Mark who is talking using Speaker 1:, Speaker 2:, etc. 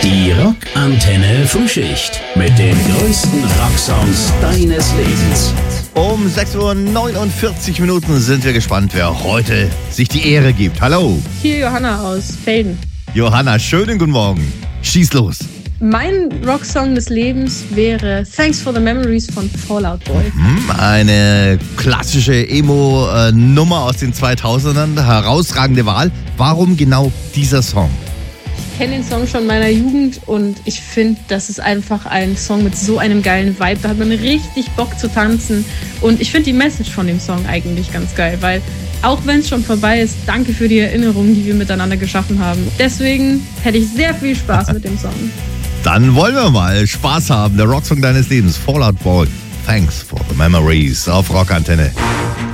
Speaker 1: Die Rockantenne Frühschicht mit den größten Rocksongs deines Lebens.
Speaker 2: Um 6:49 Uhr sind wir gespannt, wer heute sich die Ehre gibt. Hallo.
Speaker 3: Hier Johanna aus Felden.
Speaker 2: Johanna, schönen guten Morgen. Schieß los.
Speaker 3: Mein Rocksong des Lebens wäre Thanks for the Memories von Fall Out Boy.
Speaker 2: Eine klassische Emo-Nummer aus den 2000ern. Herausragende Wahl. Warum genau dieser Song?
Speaker 3: Ich kenne den Song schon in meiner Jugend und ich finde, das ist einfach ein Song mit so einem geilen Vibe. Da hat man richtig Bock zu tanzen. Und ich finde die Message von dem Song eigentlich ganz geil, weil auch wenn es schon vorbei ist, danke für die Erinnerungen, die wir miteinander geschaffen haben. Deswegen hätte ich sehr viel Spaß mit dem Song.
Speaker 2: Dann wollen wir mal Spaß haben. Der Rocksong deines Lebens, Fall Out Boy. Thanks for the Memories auf Rockantenne.